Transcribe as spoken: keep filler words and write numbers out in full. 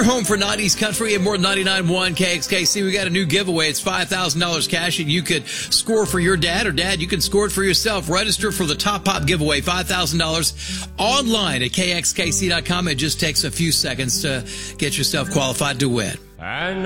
your home for nineties country and more than ninety-nine point one K X K C. We got a new giveaway. It's five thousand dollars cash, and you could score for your dad, or dad, you can score it for yourself. Register for the Top Pop giveaway, five thousand dollars online at K X K C dot com. It just takes a few seconds to get yourself qualified to win. I